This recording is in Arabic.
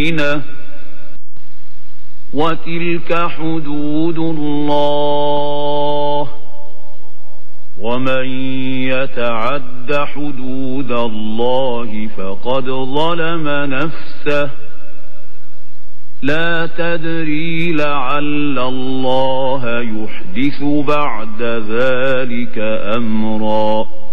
وتلك حدود الله ومن يتعد حدود الله فقد ظلم نفسه لا تدري لعل الله يحدث بعد ذلك أمرا